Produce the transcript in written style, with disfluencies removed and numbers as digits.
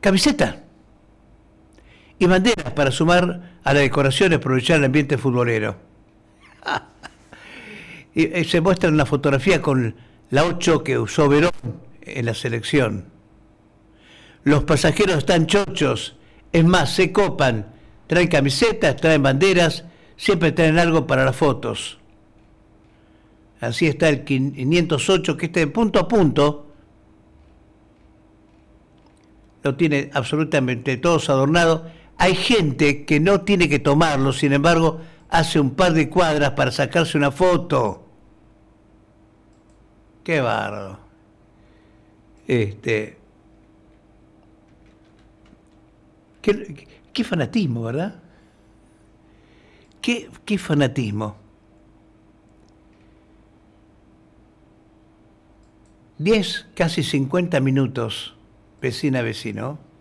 camisetas y banderas para sumar a la decoración y aprovechar el ambiente futbolero. Y se muestra una fotografía con la 8 que usó Verón en la selección. Los pasajeros están chochos, es más, se copan, traen camisetas, traen banderas, siempre traen algo para las fotos. Así está el 508, que de punto a punto lo tiene absolutamente todos adornados. Hay gente que no tiene que tomarlo, sin embargo, hace un par de cuadras para sacarse una foto. Qué bárbaro. Qué fanatismo, ¿verdad? Qué fanatismo. 10, casi 50 minutos, vecina, vecino.